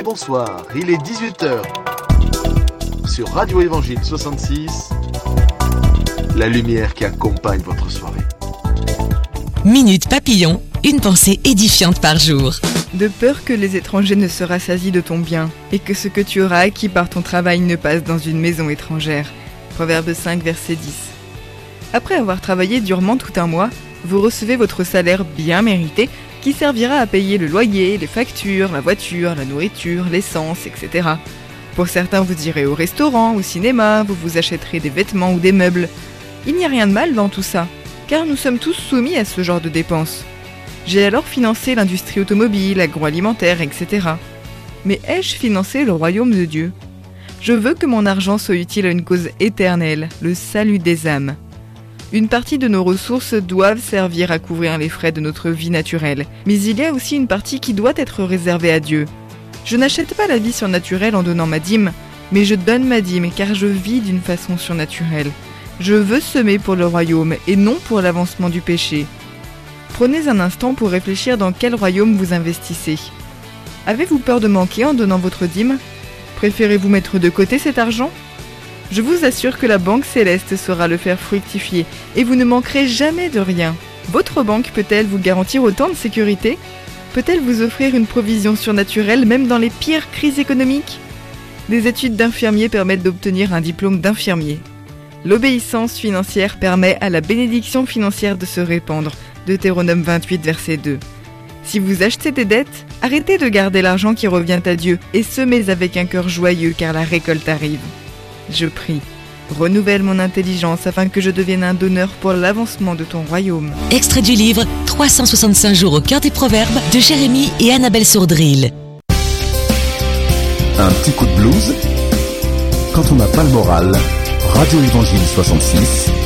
Bonsoir, il est 18h. Sur Radio Évangile 66, la lumière qui accompagne votre soirée. Minute Papillon, une pensée édifiante par jour. De peur que les étrangers ne se rassasient de ton bien, et que ce que tu auras acquis par ton travail ne passe dans une maison étrangère. Proverbe 5, verset 10. Après avoir travaillé durement tout un mois, vous recevez votre salaire bien mérité qui servira à payer le loyer, les factures, la voiture, la nourriture, l'essence, etc. Pour certains, vous irez au restaurant, au cinéma, vous vous achèterez des vêtements ou des meubles. Il n'y a rien de mal dans tout ça, car nous sommes tous soumis à ce genre de dépenses. J'ai alors financé l'industrie automobile, agroalimentaire, etc. Mais ai-je financé le royaume de Dieu ? Je veux que mon argent soit utile à une cause éternelle, le salut des âmes. Une partie de nos ressources doivent servir à couvrir les frais de notre vie naturelle, mais il y a aussi une partie qui doit être réservée à Dieu. Je n'achète pas la vie surnaturelle en donnant ma dîme, mais je donne ma dîme car je vis d'une façon surnaturelle. Je veux semer pour le royaume et non pour l'avancement du péché. Prenez un instant pour réfléchir dans quel royaume vous investissez. Avez-vous peur de manquer en donnant votre dîme ? Préférez-vous mettre de côté cet argent ? Je vous assure que la Banque Céleste saura le faire fructifier et vous ne manquerez jamais de rien. Votre banque peut-elle vous garantir autant de sécurité ? Peut-elle vous offrir une provision surnaturelle même dans les pires crises économiques ? Des études d'infirmier permettent d'obtenir un diplôme d'infirmier. L'obéissance financière permet à la bénédiction financière de se répandre. Deutéronome 28, verset 2. Si vous achetez des dettes, arrêtez de garder l'argent qui revient à Dieu et semez avec un cœur joyeux car la récolte arrive. Je prie, renouvelle mon intelligence afin que je devienne un donneur pour l'avancement de ton royaume. Extrait du livre 365 jours au cœur des proverbes de Jérémie et Annabelle Sourdril. Un petit coup de blues quand on n'a pas le moral. Radio Évangile 66